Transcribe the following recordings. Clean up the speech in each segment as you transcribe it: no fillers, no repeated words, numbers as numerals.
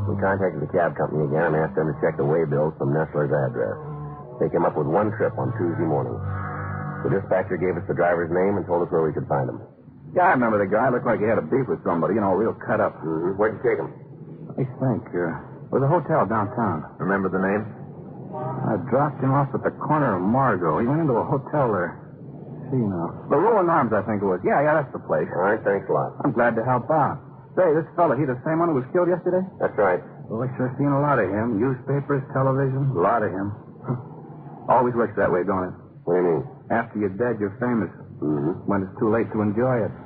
We contacted the cab company again and asked them to check the way bills from Nestler's address. They came up with one trip on Tuesday morning. The dispatcher gave us the driver's name and told us where we could find him. Yeah, I remember the guy. Looked like he had a beef with somebody, real cut up. Mm-hmm. Where'd you take him? Let me think. With a hotel downtown. Remember the name? I dropped him off at the corner of Margot. He went into a hotel there. See now. The Rolling Arms, I think it was. Yeah, that's the place. All right, thanks a lot. I'm glad to help out. Say, this fella, he the same one who was killed yesterday? That's right. Well, I sure seen a lot of him. Newspapers, television, a lot of him. Always works that way, don't it? What do you mean? After you're dead, you're famous. Mm-hmm. When it's too late to enjoy it.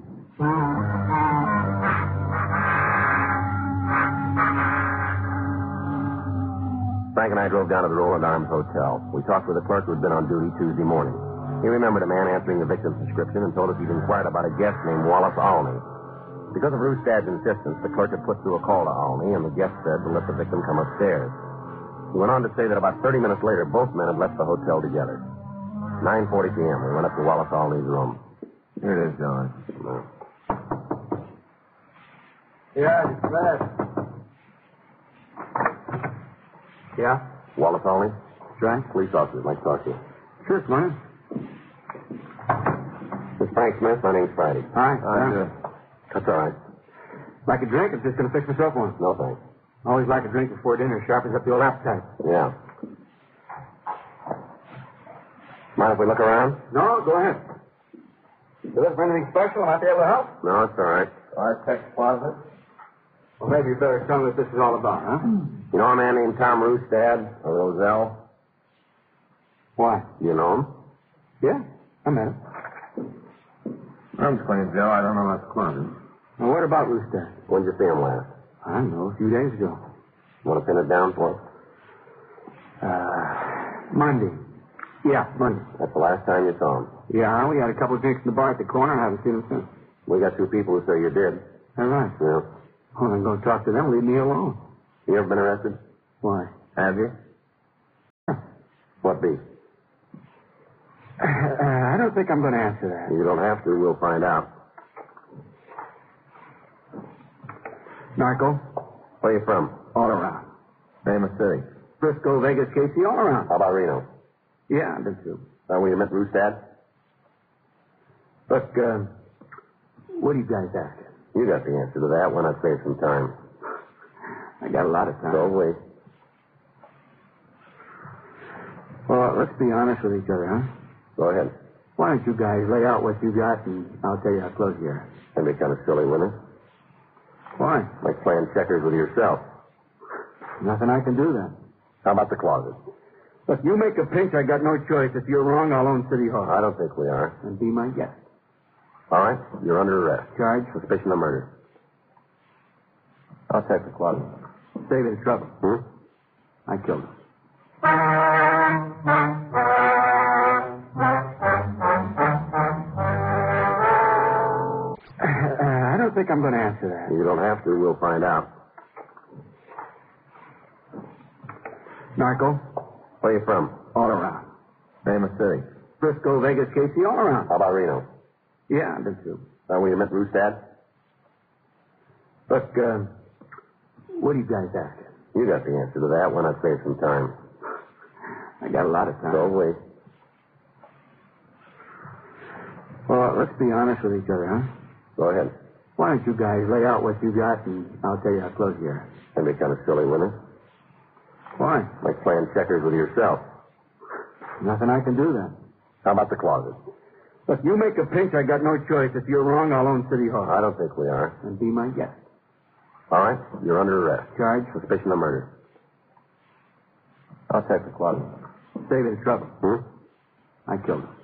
Frank and I drove down to the Roland Arms Hotel. We talked with the clerk who had been on duty Tuesday morning. He remembered a man answering the victim's description and told us he'd inquired about a guest named Wallace Alney. Because of Rustad's insistence, the clerk had put through a call to Alney, and the guest said to let the victim come upstairs. He went on to say that about 30 minutes later, both men had left the hotel together. 9:40 p.m., we went up to Wallace Alney's room. Here it is, John. Yeah, it's glad. Yeah? Wallace Alney? That's right. Police officer. I'd like to talk to you. Sure, Slim. Miss Frank Smith, my name's Friday. Hi. That's all right. Like a drink? I'm just going to fix myself one. No, thanks. Always like a drink before dinner. Sharpens up the old appetite. Yeah. Mind if we look around? No, go ahead. You looking for anything special? I might be able to help. No, it's all right. Architect's closet? Well, maybe you better tell me what this is all about, huh? You know a man named Tom Rustad, or Roselle? Why? You know him? Yeah, I met him. I'm clean, Joe. I don't know about the closet. Well, what about Rooster? When did you see him last? I don't know, a few days ago. Want to pin it down for us? Monday. Yeah, Monday. That's the last time you saw him. Yeah, we had a couple of drinks in the bar at the corner. I haven't seen him since. We got two people who say you did. All right. Yeah. Well, then go talk to them. Leave me alone. You ever been arrested? Why? Have you? What beef? I don't think I'm going to answer that. You don't have to. We'll find out. Narco? Where you from? All around. Name of city. Frisco, Vegas, Casey, all around. How about Reno? Yeah, I did too. Where you met Rustad? Look, what do you guys ask? You got the answer to that. Why not save some time? I got a lot of time. So have we. Well, let's be honest with each other, huh? Go ahead. Why don't you guys lay out what you got, and I'll tell you how close you are. That'd be kind of silly, wouldn't it? Why? Like playing checkers with yourself. Nothing I can do then. How about the closet? Look, you make a pinch, I got no choice. If you're wrong, I'll own City Hall. I don't think we are. And be my guest. All right, you're under arrest. Charge? Suspicion of murder. I'll check the closet. Save you the trouble. I killed him. I don't think I'm going to answer that. You don't have to. We'll find out. Narco? Where you from? All around. Name of city. Frisco, Vegas, Casey, all around. How about Reno? Yeah, I did too. Where you met Rustad? Look, what do you guys ask? You got the answer to that. Why not save some time? I got a lot of time. So have we. Well, let's be honest with each other, huh? Go ahead. Why don't you guys lay out what you got, and I'll tell you how close you are. That'd be kind of silly, wouldn't it? Why? Like playing checkers with yourself. Nothing I can do then. How about the closet? Look, you make a pinch, I got no choice. If you're wrong, I'll own City Hall. I don't think we are. And be my guest. All right, you're under arrest. Charge? Suspicion of murder. I'll check the closet. Save you the trouble. Hmm? I killed him.